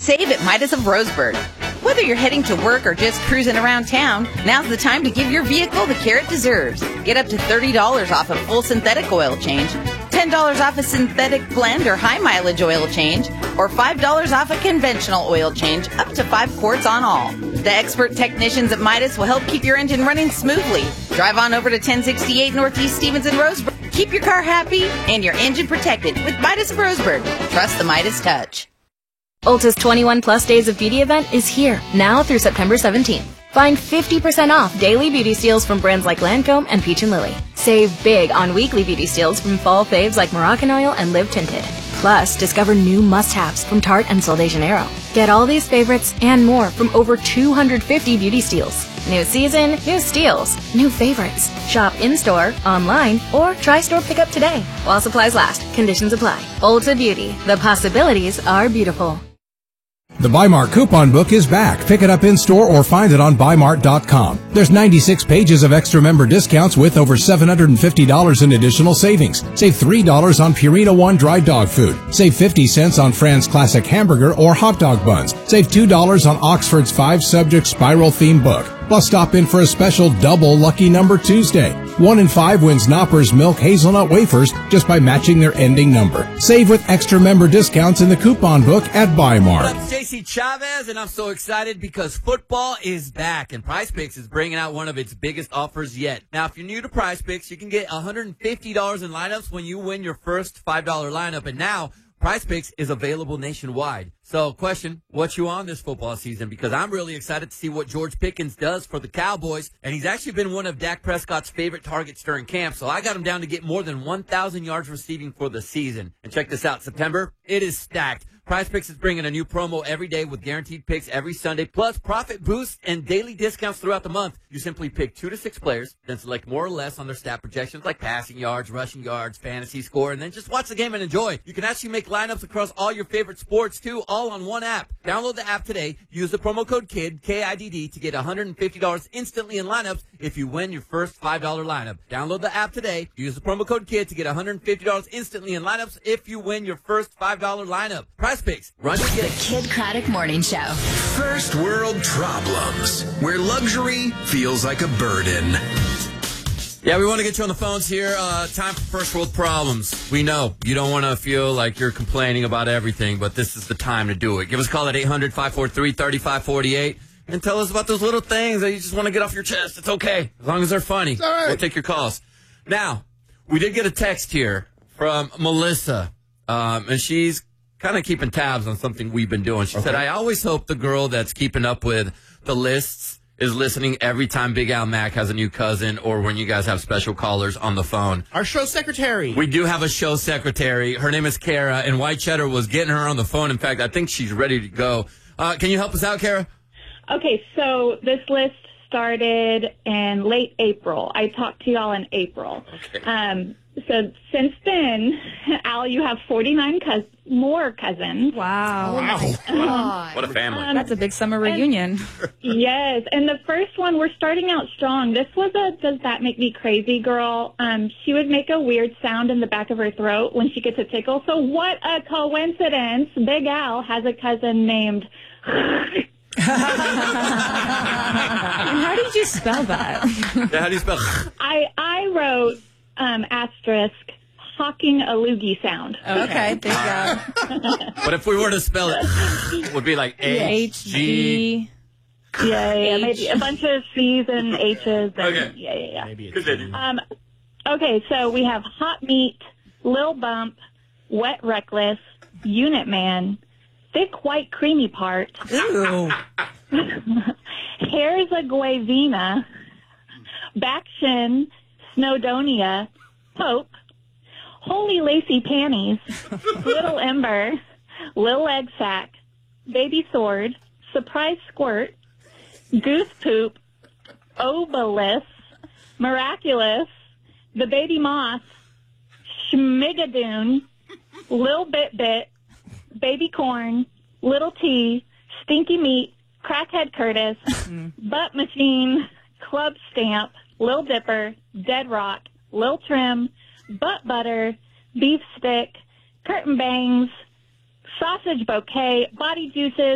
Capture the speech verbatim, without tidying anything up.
Save at Midas of Roseburg. Whether you're heading to work or just cruising around town, now's the time to give your vehicle the care it deserves. Get up to thirty dollars off a full synthetic oil change, ten dollars off a synthetic blend or high mileage oil change, or five dollars off a conventional oil change, up to five quarts on all. The expert technicians at Midas will help keep your engine running smoothly. Drive on over to ten sixty-eight Northeast Stevens in Roseburg. Keep your car happy and your engine protected with Midas of Roseburg. Trust the Midas touch. Ulta's twenty-one plus Days of Beauty event is here, now through September seventeenth. Find fifty percent off daily beauty steals from brands like Lancome and Peach and Lily. Save big on weekly beauty steals from fall faves like Moroccan Oil and Live Tinted. Plus, discover new must-haves from Tarte and Sol de Janeiro. Get all these favorites and more from over two hundred fifty beauty steals. New season, new steals, new favorites. Shop in-store, online, or try store pickup today. While supplies last, conditions apply. Ulta Beauty. The possibilities are beautiful. The Bi-Mart coupon book is back. Pick it up in-store or find it on Bi Mart dot com. There's ninety-six pages of extra member discounts with over seven hundred fifty dollars in additional savings. Save three dollars on Purina One dry dog food. Save fifty cents on Fran's Classic Hamburger or hot dog buns. Save two dollars on Oxford's five-subject spiral theme book. Plus, stop in for a special double Lucky Number Tuesday. One in five wins Knoppers Milk Hazelnut Wafers just by matching their ending number. Save with extra member discounts in the coupon book at Bi-Mart. It's J C Chavez, and I'm so excited because football is back, and PrizePicks is bringing out one of its biggest offers yet. Now, if you're new to PrizePicks, you can get one hundred fifty dollars in lineups when you win your first five dollar lineup, and now PrizePicks is available nationwide. So, question, what you on this football season? Because I'm really excited to see what George Pickens does for the Cowboys, and he's actually been one of Dak Prescott's favorite targets during camp, so I got him down to get more than one thousand yards receiving for the season. And check this out, September, it is stacked. PrizePicks is bringing a new promo every day with guaranteed picks every Sunday, plus profit boosts and daily discounts throughout the month. You simply pick two to six players, then select more or less on their stat projections like passing yards, rushing yards, fantasy score, and then just watch the game and enjoy. You can actually make lineups across all your favorite sports, too, all on one app. Download the app today. Use the promo code KID, K I D D, to get one hundred fifty dollars instantly in lineups if you win your first five dollar lineup. Download the app today. Use the promo code KID to get one hundred fifty dollars instantly in lineups if you win your first five dollar lineup. PrizePicks. Run your The Kid Craddock Morning Show. First world problems, where luxury feels like a burden. Yeah, we want to get you on the phones here. Uh, time for first world problems. We know you don't want to feel like you're complaining about everything, but this is the time to do it. Give us a call at eight hundred, five four three, three five four eight and tell us about those little things that you just want to get off your chest. It's okay, as long as they're funny. It's all right. We'll take your calls. Now, we did get a text here from Melissa, um, and she's kind of keeping tabs on something we've been doing. She okay. said, I always hope the girl that's keeping up with the lists is listening every time Big Al Mack has a new cousin or when you guys have special callers on the phone. Our show secretary. We do have a show secretary. Her name is Kara, and White Cheddar was getting her on the phone. In fact, I think she's ready to go. Uh, can you help us out, Kara? Okay, so this list started in late April. I talked to y'all in April. Okay. Um, so since then, Al, you have forty-nine cous- more cousins. Wow. Wow. God. What a family. Um, That's a big summer reunion. And, yes, and the first one, we're starting out strong. This was a Does That Make Me Crazy girl. Um, she would make a weird sound in the back of her throat when she gets a tickle. So what a coincidence. Big Al has a cousin named... And how did you spell that? Yeah, how do you spell? I, I wrote um, asterisk, hawking a loogie sound. Okay, there you go. But if we were to spell it, it would be like H G. Yeah, yeah, maybe a bunch of C's and H's. And, Okay. Yeah, yeah, yeah. Maybe it's Continue. Um, okay, so we have Hot Meat, Lil Bump, Wet Reckless, Unit Man, Thick White Creamy Part, Ooh. Hair's a Guavina, Backshin, Snowdonia, Pope, Holy Lacy Panties, Little Ember, Lil Egg Sack, Baby Sword, Surprise Squirt, Goose Poop, Obelisk, Miraculous, The Baby Moth, Schmigadoon, Lil Bit Bit, Baby Corn, Little T, Stinky Meat, Crackhead Curtis, Butt Machine, Club Stamp, Lil Dipper, Dead Rock, Lil Trim, Butt Butter, Beef Stick, Curtain Bangs, Sausage Bouquet, Body Juices,